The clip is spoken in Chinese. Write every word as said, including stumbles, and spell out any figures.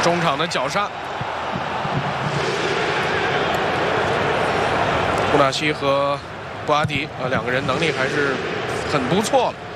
中场的绞杀，布纳西和布阿迪啊，两个人能力还是很不错的。